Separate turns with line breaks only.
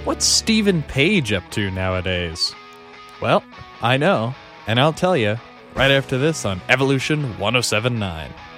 What's Stephen Page up to nowadays? Well, I know, and I'll tell you right after this on Evolution 1079.